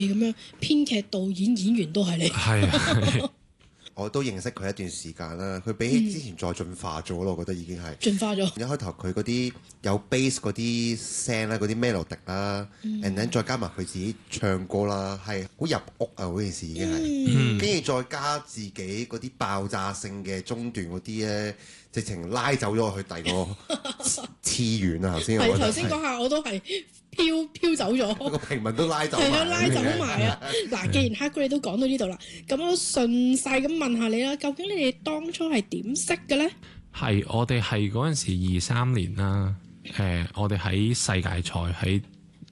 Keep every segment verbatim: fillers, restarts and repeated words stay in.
咁樣，編劇、導演、演員都係你。 係啊。 我都認識佢一段時間啦，佢比起之前再進化咗咯，我覺得已經係進化咗。 一開頭佢嗰啲有 bass 嗰啲聲啦，嗰啲 melody 啦，and then 再加埋佢自己唱歌啦，係好入屋啊！嗰件事已經係，跟住再加自己嗰啲爆炸性嘅中段嗰啲咧，直情拉走咗我去第二個次元啊！頭先係頭先嗰下我都係。飄飄走咗， 個平民都拉走， 係啊，拉走埋啊！嗱，既然黑哥你都講到呢度啦，咁我順勢咁問下你啦，究竟你哋當初係點識嘅咧？ 係我哋係嗰陣時二三年啦，誒、呃，我哋喺世界賽喺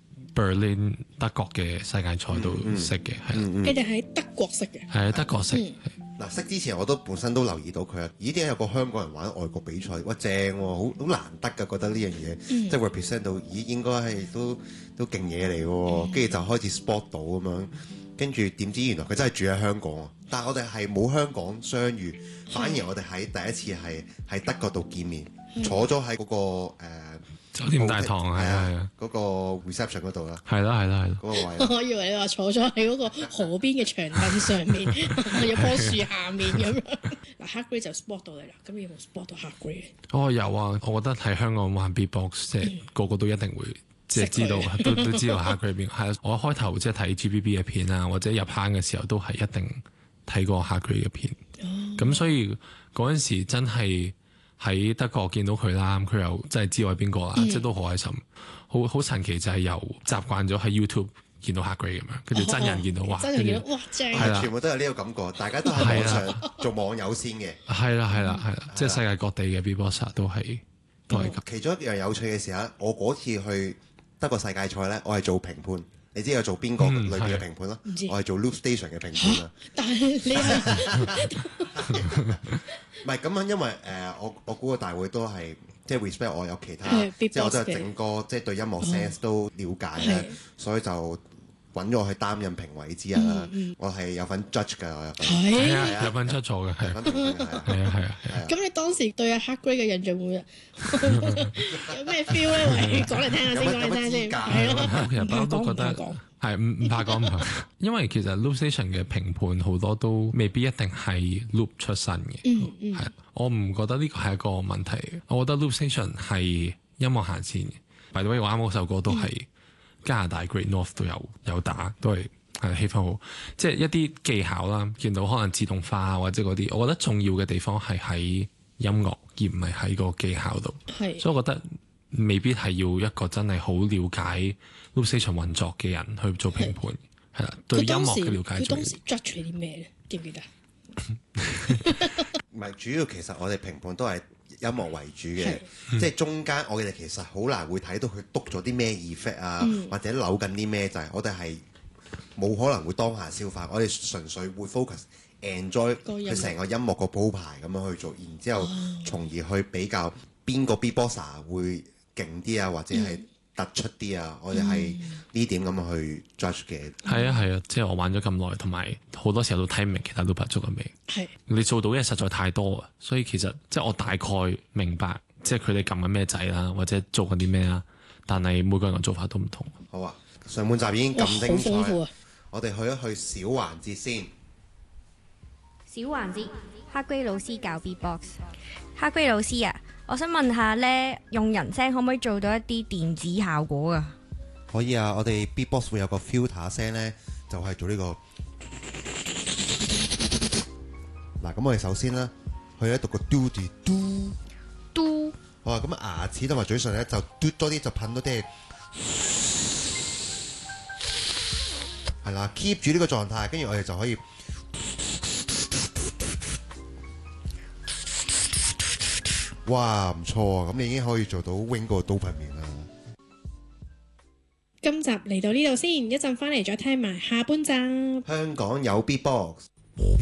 Berlin 德國嘅世界賽度識嘅，係、嗯。 你哋喺德國識嘅？ 係德國識。嗯嗱，識之前我都本身都留意到佢啊！咦，點解有個香港人玩外國比賽？哇，正喎、啊，好好難得㗎，覺得呢樣嘢，嗯、即係 represent 到，咦，應該係都都勁嘢嚟喎。跟住、嗯、就開始 spot 到咁樣，跟住點知原來佢真係住喺香港啊！但係我哋係冇香港相遇，嗯、反而我哋喺第一次係喺德國度見面，嗯、坐咗喺嗰個、呃酒店大堂係啊， 嗰個 reception 嗰度啦， 係啦係啦係啦， 嗰個位。 我以為你話坐咗喺嗰個河邊嘅長凳上面，有棵樹下面咁樣。嗱，黑 Grey 就 spot 到你啦，咁你有冇 spot 到黑 Grey？ 哦，有啊，我覺得喺香港玩 beatbox， 即係個個都一定會即係知道，都都知道黑 Grey 邊。係我一開頭即係睇 G B B 嘅片啊，或者入坑嘅時候都係一定睇過黑 Grey 嘅片。咁、哦、所以嗰陣時真係。喺德國見到佢啦，佢又真係知我係邊個啦，嗯、即係都好開心，好好神奇就係由習慣咗喺 YouTube 見到黑 Grey 咁樣，跟住真人見到、哦、哇， 真人見到哇正， 係啦，全部都有呢個感覺，大家都喺網上做網友先嘅， 係啦係啦係啦，即係世界各地嘅 beatboxer 都係都係咁。 其中一樣有趣嘅事啊，我嗰次去德國世界賽咧，我係做評判。你知我做邊個類別嘅評判咯？ 嗯、 我係做 Loop Station 嘅評判啊！ 但係你係唔係咁樣？因為誒、呃，我我估個大會都係即係 respect 我有其他，即係我都係整歌，即係對音樂 sense 都了解咧，嗯、所以就揾咗我去擔任評委之一啦。嗯嗯、我係有份 judge 㗎，我有份係啊，有份出錯嘅，係啊係啊係啊。 咁你當時對阿黑 Grey 嘅印象會有咩 feel 咧？喂，講嚟聽下先，講嚟聽下先。係咯， 其實我都覺得係唔唔怕講唔怕，因為其實 Loop Station 嘅評判好多都未必一定係 Loop 出身嘅。嗯嗯，係我唔覺得呢個係一個問題。我覺得 Loop Station 係音樂行先嘅。By the way，我啱嗰首歌都係加拿大 Great North 都有有打，都係係氣氛好，即係一啲技巧啦。見到可能自動化或者嗰啲，我覺得重要嘅地方係喺音樂，而唔係喺個技巧度。係是，所以我覺得未必係要一個真係好了解 Loop Station 運作嘅人去做評判，係啦是。對音樂嘅了解。佢當時 judge 你啲咩咧？記唔記得？ 唔係主要，其實我哋評判都係音樂為主嘅，是即係中間我哋其實好難會睇到佢篤咗啲咩 effect 啊，嗯、或者扭緊啲咩就係，我哋係冇可能會當下消化，我哋純粹會 focus enjoy 佢成個音樂個鋪排咁樣去做，然之後從而去比較邊個 beatboxer 會勁啲啊，或者係突出啲啊，嗯、我哋係呢點咁樣去 judge 嘅。 係啊係啊，即係我玩咗咁耐，同埋好多時候都睇唔明其他 looper 做緊咩。係是你做到嘅實在太多啊，所以其實即係我大概明白，即係佢哋撳緊咩仔啦，或者做緊啲咩啦，但係每個人嘅做法都唔同。 好啊，上半集已經咁精彩， 啊、 我哋去一去小環節先。 小環節，黑 Grey 老師教 beatbox。黑 Grey 老師啊，我想問下咧，用人聲可唔可以做到一啲電子效果啊？ 可以啊，我哋 beatbox 會有個 filter 聲咧，就係、是、做呢、這個。嗱，咁我哋首先咧，去一讀個 do 字 do do。 好啊，咁牙齒同埋嘴唇咧就 do 多啲，就噴多啲。係啦 ，keep 住呢個狀態，跟住我哋就可以。哇，唔錯啊！咁你已經可以做到 wing 嗰個刀片面啦。 今集嚟到呢度先，一陣翻嚟再聽埋下半集。 香港有 beatbox。